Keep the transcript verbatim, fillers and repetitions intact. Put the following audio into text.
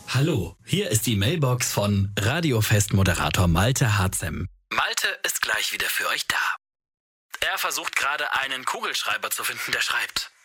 Hallo, hier ist die Mailbox von Radiofest-Moderator Malte Harzem. Malte ist gleich wieder für euch da. Er versucht gerade einen Kugelschreiber zu finden, der schreibt.